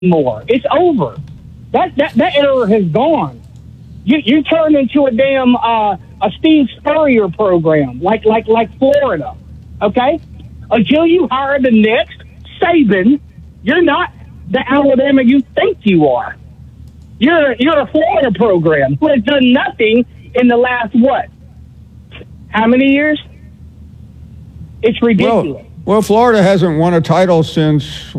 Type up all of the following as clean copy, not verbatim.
anymore. It's over. That era has gone. You turn into a damn a Steve Spurrier program like Florida. Okay, until you hire the next Saban, you're not the Alabama you think you are. You're a Florida program who has done nothing in the last how many years? It's ridiculous. Well, Florida hasn't won a title since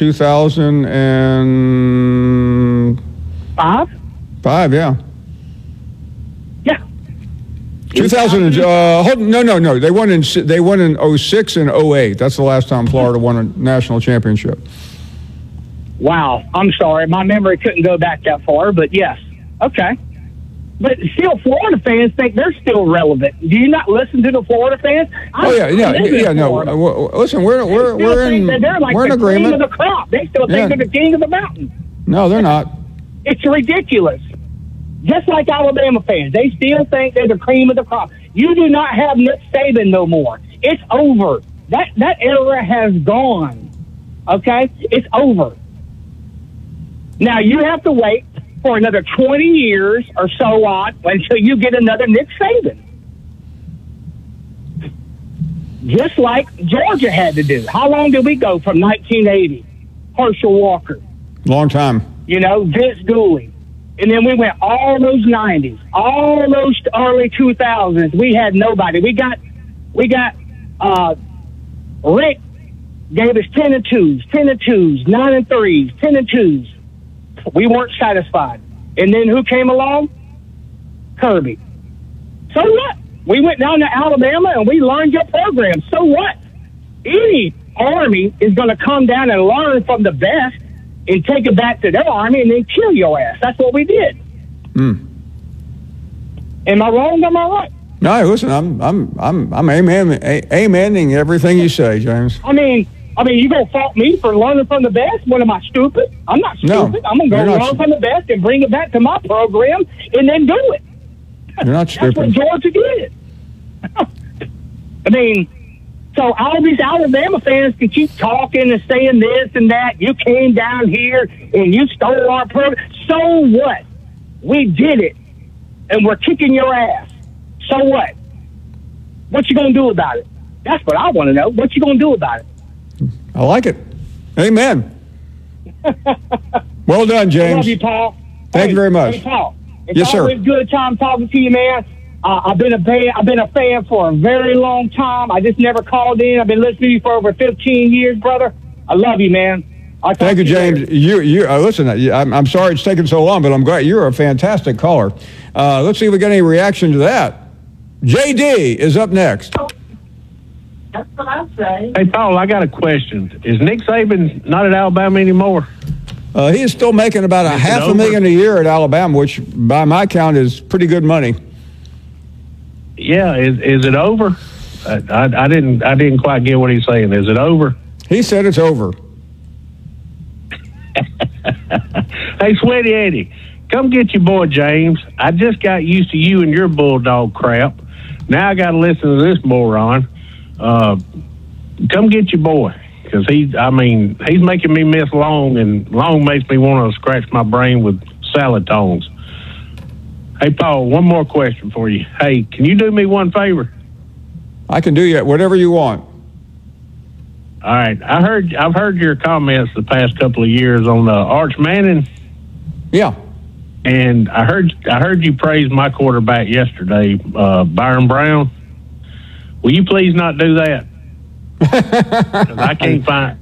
2005? 5, yeah. Yeah. 2000. No. They won in 06 and 08. That's the last time Florida won a national championship. Wow. I'm sorry. My memory couldn't go back that far, but yes. Okay. But still, Florida fans think they're still relevant. Do you not listen to the Florida fans? No. Listen, we're in agreement. King of the crop. They still think they're the king of the mountain. No, they're not. It's ridiculous. Just like Alabama fans, they still think they're the cream of the crop. You do not have Nick Saban no more. It's over. That era has gone. Okay, it's over. Now you have to wait for another 20 years or so on until you get another Nick Saban. Just like Georgia had to do. How long did we go from 1980? Herschel Walker. Long time. Vince Dooley. And then we went all those 90s, all those early 2000s. We had nobody. We got Rick gave us 10 and 2s, 10 and 2s, 9 and 3s, 10 and 2s. We weren't satisfied. And then who came along? Kirby. So what? We went down to Alabama and we learned your program. So what? Any Army is going to come down and learn from the best and take it back to their Army and then kill your ass. That's what we did. Am I wrong? Am I right? No, listen, I'm amening everything you say, James. I mean, you gonna fault me for learning from the best? What, am I stupid? I'm not stupid. No, I'm gonna go learn from the best and bring it back to my program and then do it. You're not stupid. That's what Georgia did. So all these Alabama fans can keep talking and saying this and that. You came down here and you stole our program. So what? We did it, and we're kicking your ass. So what? What you gonna do about it? That's what I want to know. What you gonna do about it? I like it. Amen. Well done, James. I love you, Paul. Thank you very much. Hey, Paul. It's yes, sir. always a good time talking to you, man. I've been a fan for a very long time. I just never called in. I've been listening to you for over 15 years, brother. I love you, man. Thank you, James. You listen. I'm sorry it's taken so long, but I'm glad you're a fantastic caller. Let's see if we get any reaction to that. JD is up next. That's what I say. Hey, Paul, I got a question. Is Nick Saban not at Alabama anymore? He is still making about $500,000 a year at Alabama, which by my count is pretty good money. Yeah, is it over? I didn't quite get what he's saying. Is it over? He said it's over. Hey, Sweaty Eddie, come get your boy James. I just got used to you and your bulldog crap. Now I got to listen to this moron. Come get your boy, because he's making me miss Long, and Long makes me want to scratch my brain with salad tongs. Hey, Paul, one more question for you. Hey, can you do me one favor? I can do you whatever you want. All right. I've heard your comments the past couple of years on Arch Manning. Yeah. And I heard you praise my quarterback yesterday, Byron Brown. Will you please not do that? 'Cause I can't find.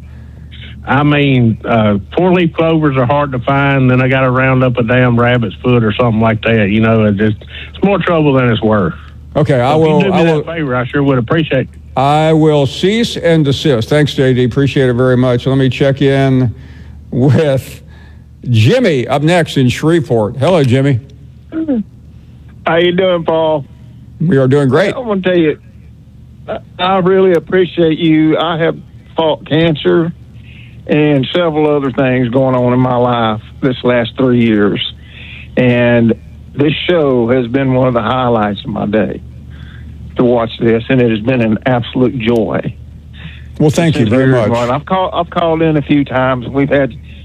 4-leaf clovers are hard to find. Then I got to round up a damn rabbit's foot or something like that. It's more trouble than it's worth. Okay, If you do me that favor, I sure would appreciate it. I will cease and desist. Thanks, JD. Appreciate it very much. Let me check in with Jimmy up next in Shreveport. Hello, Jimmy. How you doing, Paul? We are doing great. I want to tell you, I really appreciate you. I have fought cancer and several other things going on in my life this last 3 years. And this show has been one of the highlights of my day to watch this, and it has been an absolute joy. Well, thank you very much. I've called in a few times. We've had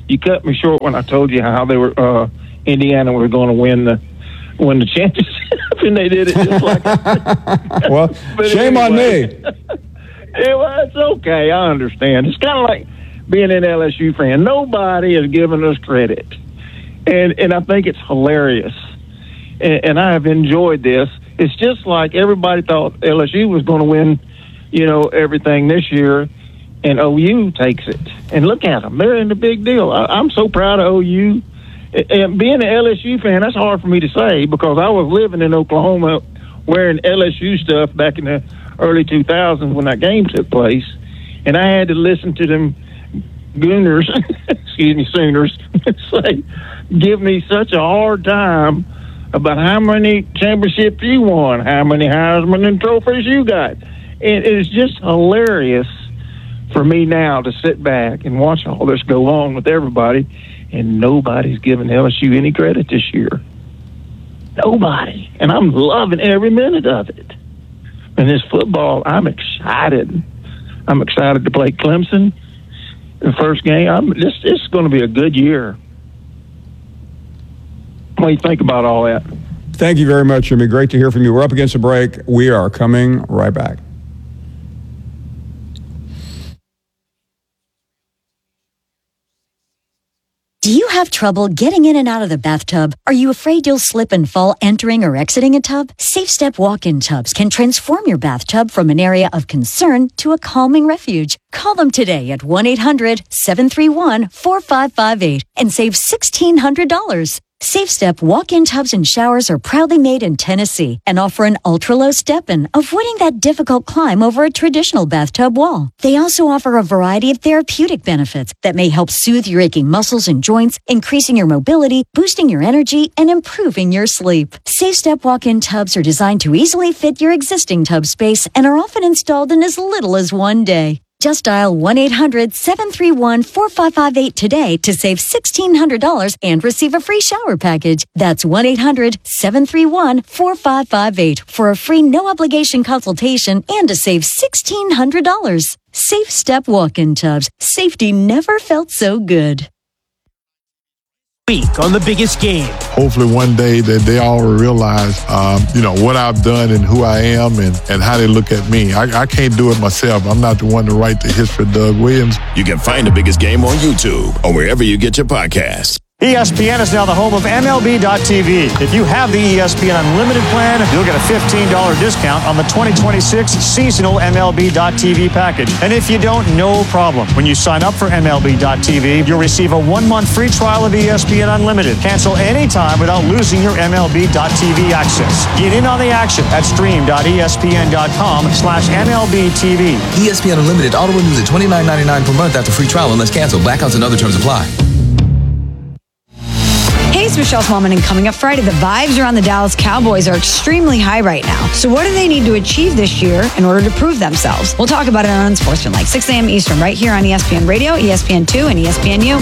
you cut me short when I told you how they were Indiana were going to win the championship, and they did it just like well, shame on me. Well, it's okay. I understand. It's kind of like being an LSU fan. Nobody has given us credit, and I think it's hilarious. And I have enjoyed this. It's just like everybody thought LSU was going to win, everything this year, and OU takes it. And look at them. They're in the big deal. I'm so proud of OU. And being an LSU fan, that's hard for me to say because I was living in Oklahoma wearing LSU stuff back in the early 2000s when that game took place. And I had to listen to them Gooners, Sooners, say, give me such a hard time about how many championships you won, how many Heisman and trophies you got. It's just hilarious for me now to sit back and watch all this go on with everybody, and nobody's giving LSU any credit this year. Nobody. And I'm loving every minute of it. And this football, I'm excited. I'm excited to play Clemson the first game. It's going to be a good year. What do you think about all that? Thank you very much, Jimmy. Great to hear from you. We're up against a break. We are coming right back. Do you have trouble getting in and out of the bathtub? Are you afraid you'll slip and fall entering or exiting a tub? Safe Step walk-in tubs can transform your bathtub from an area of concern to a calming refuge. Call them today at 1-800-731-4558 and save $1,600. Safe Step walk-in tubs and showers are proudly made in Tennessee and offer an ultra-low step-in, avoiding that difficult climb over a traditional bathtub wall. They also offer a variety of therapeutic benefits that may help soothe your aching muscles and joints, increasing your mobility, boosting your energy, and improving your sleep. Safe Step walk-in tubs are designed to easily fit your existing tub space and are often installed in as little as one day. Just dial 1-800-731-4558 today to save $1,600 and receive a free shower package. That's 1-800-731-4558 for a free no-obligation consultation and to save $1,600. Safe Step walk-in tubs. Safety never felt so good. Week on the biggest game. Hopefully one day that they all realize, what I've done and who I am and how they look at me. I can't do it myself. I'm not the one to write the history of Doug Williams. You can find the biggest game on YouTube or wherever you get your podcasts. ESPN is now the home of MLB.tv. If you have the ESPN Unlimited plan, you'll get a $15 discount on the 2026 seasonal MLB.tv package. And if you don't, no problem. When you sign up for MLB.tv, you'll receive a 1-month free trial of ESPN Unlimited. Cancel anytime without losing your MLB.tv access. Get in on the action at stream.espn.com/MLBTV. ESPN Unlimited auto renews at $29.99 per month after free trial unless canceled. Blackouts and other terms apply. Hey, it's Michelle Smallman, and coming up Friday, the vibes around the Dallas Cowboys are extremely high right now. So what do they need to achieve this year in order to prove themselves? We'll talk about it on Unsportsmanlike, 6 a.m. Eastern, right here on ESPN Radio, ESPN2, and ESPNU.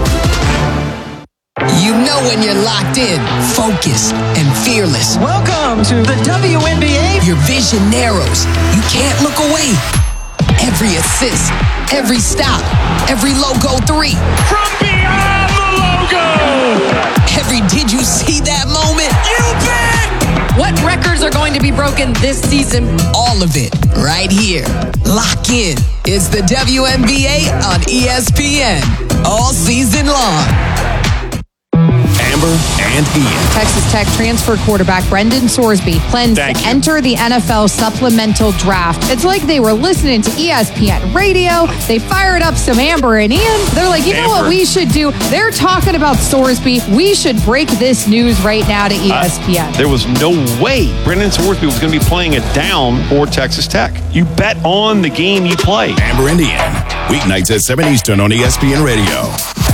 You know when you're locked in, focused, and fearless. Welcome to the WNBA. Your vision narrows. You can't look away. Every assist, every stop, every logo 3. From beyond the logo. Every did you see that moment? You bet. What records are going to be broken this season? All of it right here. Lock in. It's the WNBA on ESPN. All season long. Amber and Ian. Texas Tech transfer quarterback Brendan Sorsby plans to enter the NFL supplemental draft. It's like they were listening to ESPN radio. They fired up some Amber and Ian. They're like, you know what we should do? They're talking about Sorsby. We should break this news right now to ESPN. There was no way Brendan Sorsby was going to be playing it down for Texas Tech. You bet on the game you play. Amber and Ian. Weeknights at 7 Eastern on ESPN Radio.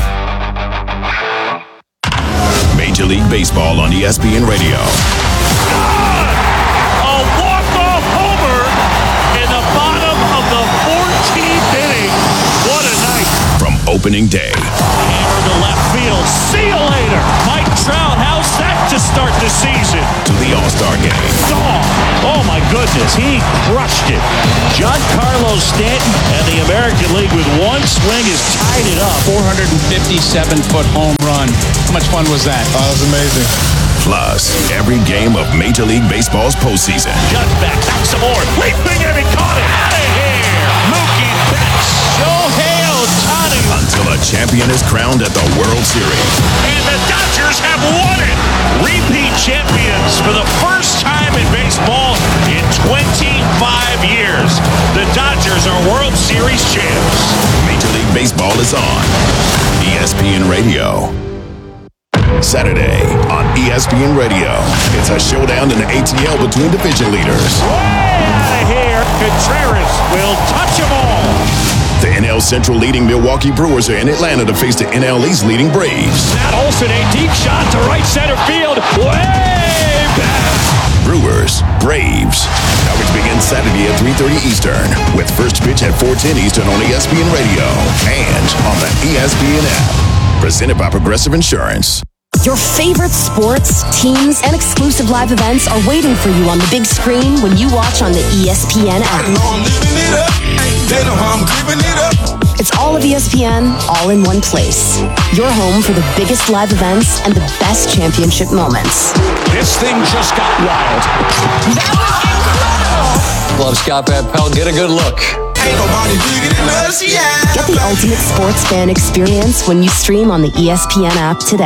Major League Baseball on ESPN Radio. A walk-off homer in the bottom of the 14th inning. What a night. From opening day. Hammer to left field. See you later. Mike Trout, how's that to start the season? To the All-Star game. Oh my goodness. goodness, he crushed it. Giancarlo Stanton and the American League with one swing has tied it up. 457-foot home run. How much fun was that? Oh, that was amazing. Plus, every game of Major League Baseball's postseason. Just back some more. Leaping and he caught it. Out of here. Mookie Betts. Shohei Ohtani. Until a champion is crowned at the World Series. And the Dodgers have won it. Repeat champions for the first time in baseball in 25 years. The Dodgers are World Series champs. Major League Baseball is on ESPN Radio. Saturday on ESPN Radio. It's a showdown in the ATL between division leaders. Way out of here. Contreras will touch them all. The NL Central leading Milwaukee Brewers are in Atlanta to face the NL East leading Braves. Matt Olson, a deep shot to right center field. Way back. Brewers, Braves. Coverage begins Saturday at 3:30 Eastern with first pitch at 4:10 Eastern on ESPN Radio and on the ESPN app. Presented by Progressive Insurance. Your favorite sports, teams, and exclusive live events are waiting for you on the big screen when you watch on the ESPN app. It's all of ESPN, all in one place. Your home for the biggest live events and the best championship moments. This thing just got wild. That was incredible! Love Scott Van Pelt. Get a good look. Get the ultimate sports fan experience when you stream on the ESPN app today.